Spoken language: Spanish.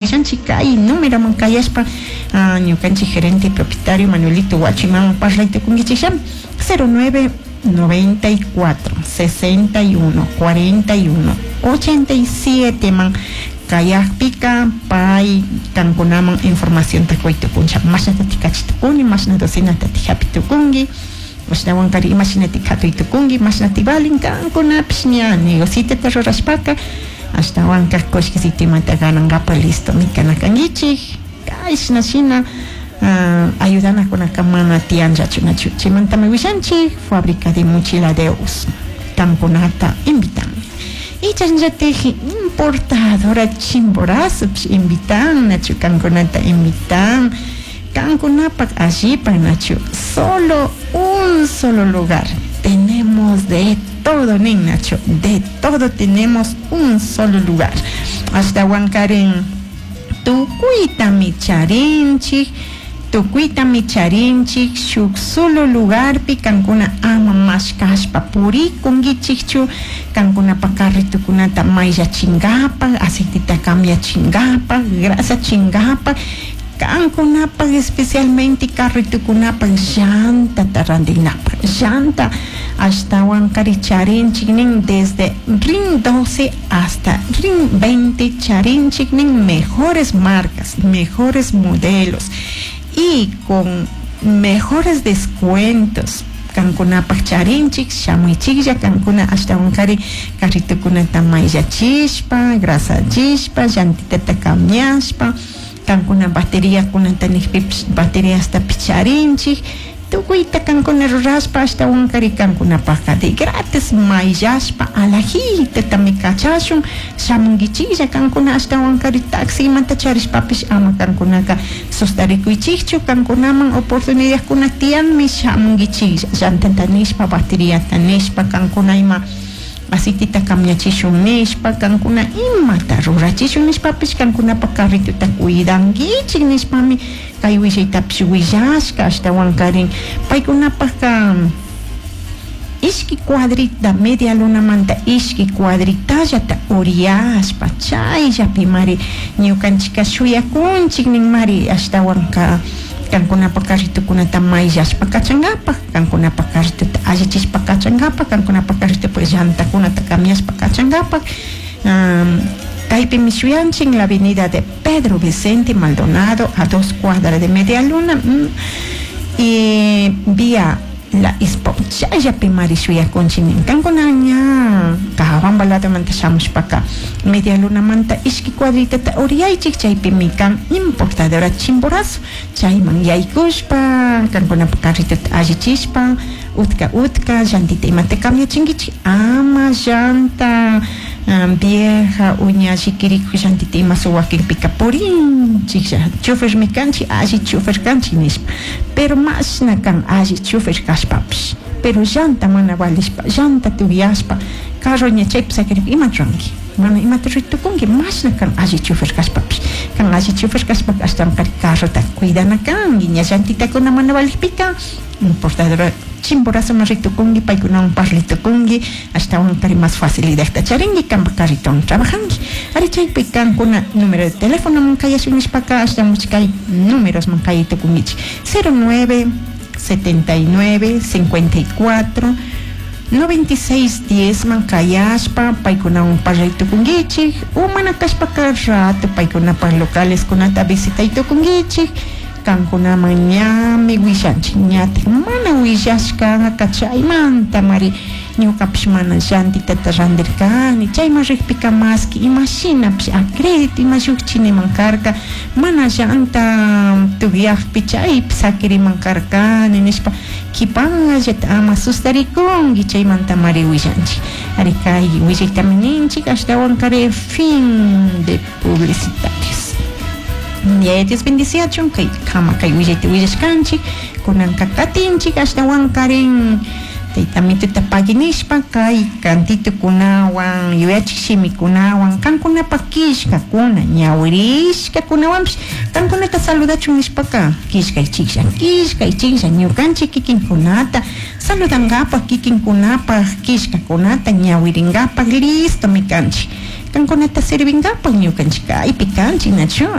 wishanchik kay número man kayashpa ñukanchik gerente propietario Manuelito Huachiman parlaytukunkichik 09 94 61 41 87 man kayakpika pay kankunaman información takuitukunchak mashnata tikachitukunki mashnata docenata tijapitukunki Washnawankari imashinati katuytukunki mashnati balin kankunapish ña negocietata rurashpaka ashtawanka koshkisitimanta ganangapa listo mikanakankichik kayshna shina ayudanakunaka mana tiyanllachu nachu chaymantami wishanchik fábrica de mochiladeos kankunata invitan y chanllateji importadora chimborazopish invitan nachu kankunata invitan kankunapak allipan nachu solo un solo lugar tenemos de todo nin nachu de todo tenemos un solo lugar hasta Huancaren tukuita micharinchik shuk solo lugar pi kankuna ama mashkashpa purikunkichikchu kankuna pakarritukunata maylla chingapa aceitita cambia chingapa grasa chingapa kankunapak especialmente carritukunapak llanta tarrandinapa llanta hasta Huancari charinchik nin desde ring 12 hasta ring 20 charinchik nin mejores marcas mejores modelos y con mejores descuentos kankunapak charinchik shamuichiklla kankuna hasta Huancari carritukunata maylla chishpa grasa chishpa llantitata cambiashpa kankuna batería kunanta nishpipish batería hasta picharinchik tukuyta kankuna rurashpa hasta Huancari kankunapaka de gratis mayllashpa alajita tami kachashun shamunkichiklla kankuna hasta Huancari taxi manta charishpapish ama kankunaka sustarikuychikchu kankunaman oportunidad kuna tiyanmi shamunkichiklla llantata nishpa bateriata nishpa kankuna ima aceitita cambiachishun nishpa kankuna imata rurachishun nishpapish kankunapa carrituta cuidankichik nishpami kay willaytapish willashka hasta Huancarin paykunapaka ishki cuadrita media lunamanta ishki cuadritallata uriyashpa chayllapi mari ñukanchika shuyakunchik nin mari hasta Huanca kankunapa carritukunata mayllashpa kachangapa kankunapa carrituta allichishpa kachangapa kankunapa carritupa llantakunata cambiashpa kachangapa kaypimi shuyanchik en la avenida de Pedro Vicente Maldonado a 2 cuadras de Media Luna y vía la Expo chayllapi mari shuyakunchik nin kankuna ña kahabambalata manta shamushpaka Media Luna manta ishki cuadritata uriyaychik chaypimi kan importadora chimborazo chayman yaykushpa kankunapa carrituta allichishpa utka llantita imata cambiachinkichik ama llanta vieja uña shikiriku llantita ima suwakinpika purinchiklla chofermi kanchik alli chofer kanchik nishpa pero mashna kan alli chofer kashpapish pero llanta mana valishpa llanta tuviyashpa carro ña chaypi sakiripi ima tranqui mana imata ritukunki mashna kan alli chofer kashpapish kan alli chofer kashpapish hasta Huancari carrota cuidana kanki ña llantitakuna mana valishpika importadora chimborazo más ritukunki paykunawan parlitukunki hasta Huancari más facilidad charinki kanpa carriton trabajanki ari chaypi kankuna número de teléfono man kayashun nishpaka hasta muchkay números man kayitukunkichik 09 79 54 9610 man kayashpa paykunawan parlaytukunkichik umana kashpaka rato paykunapa locales kunata visitaytukunkichik kankunaman ñami wishanchik ñatik mana wishashka kachaymanta mari ñukapish mana llantitata randirkani chayman rikpika maski imashinapish acredito ima shukchiniman karka mana llanta tukyaqpi chaypi sakiriman karkani nishpa kipallata ama sustarikunki chaymanta mari wishanchik ari kay willaytami ninchik hasta Huancari fin de publicitarios. Ya Dios bendición kay kama kay willashkanchik kunanka katinchik hasta Huancarin taytamituta paginishpa kay kantitukunawan yuyachik shimikunawan kankunapa kishkakuna ñawirishkakunawanpish kankunata saludachun nishpaka kishkaychiklla ñukanchik kikinkunata saludangapak kikinkunapak kishkakunata ñawiringapak listo mi kanchik kankunata sirvingapak ñukanchik kaypi kanchik nachu